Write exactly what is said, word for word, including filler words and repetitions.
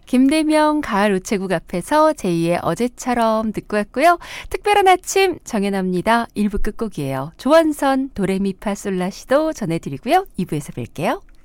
김대명 가을 우체국 앞에서 제이의 어제처럼 듣고 왔고요. 특별한 아침 정연합니다. 일 부 끝곡이에요. 조원선 도레미파솔라시도 전해드리고요. 이 부에서 뵐게요.